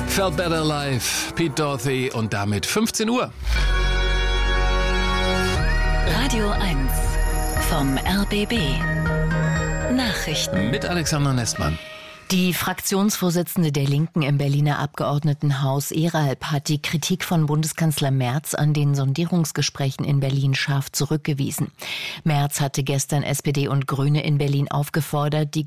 Felt Better Live, Pete Doherty und damit 15 Uhr. Radio 1 vom RBB. Nachrichten. Mit Alexander Nestmann. Die Fraktionsvorsitzende der Linken im Berliner Abgeordnetenhaus Eralp hat die Kritik von Bundeskanzler Merz an den Sondierungsgesprächen in Berlin scharf zurückgewiesen. Merz hatte gestern SPD und Grüne in Berlin aufgefordert, die